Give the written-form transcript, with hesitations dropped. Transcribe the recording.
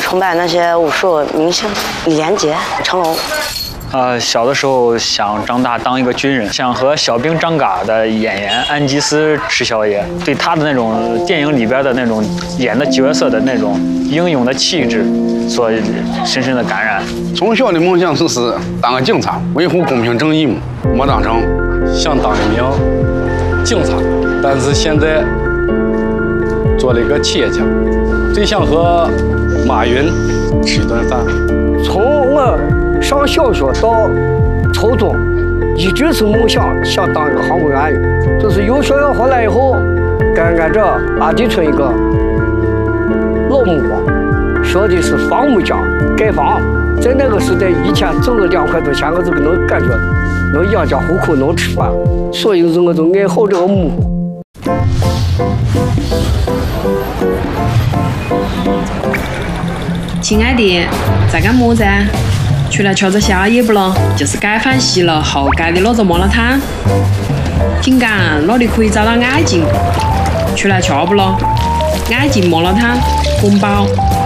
崇拜那些武术明星，李连杰、成龙。 小的时候想长大当一个军人，想和小兵张嘎的演员安吉斯吃宵夜，对他的那种电影里边的那种演的角色的那种英勇的气质所深深的感染。 从小的梦想就是当个警察，维护公平正义嘛，没当成。 想当一名警察，但是现在做了一个企业家，最想和马云吃一顿饭。 从我上小学到初中，一直是梦想当一个航空员。就是由学校回来以后，跟着阿迪村一个老木工，学的是房木匠盖房。在那个时代，一天挣个2块多钱，我就能感觉能养家糊口，能吃饭。所以我就爱好这个木工。 亲爱的，在干么子？出来吃着宵夜不咯？就是改饭熄了后改的那个麻辣烫。听讲那里可以找到爱情，出来吃不咯？爱情麻辣烫，宫保。